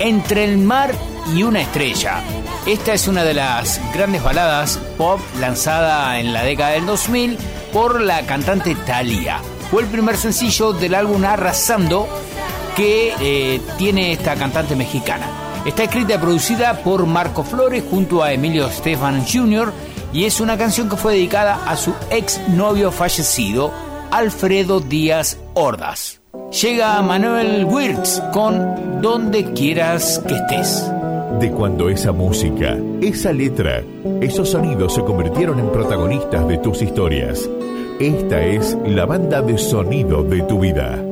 Entre el mar y una estrella. Esta es una de las grandes baladas pop lanzada en la década del 2000 por la cantante Thalía. Fue el primer sencillo del álbum Arrasando que tiene esta cantante mexicana. Está escrita y producida por Marco Flores junto a Emilio Estefan Jr. y es una canción que fue dedicada a su ex novio fallecido, Alfredo Díaz Ordaz. Llega Manuel Wirtz con Donde quieras que estés. De cuando esa música, esa letra, esos sonidos se convirtieron en protagonistas de tus historias. Esta es la banda de sonido de tu vida.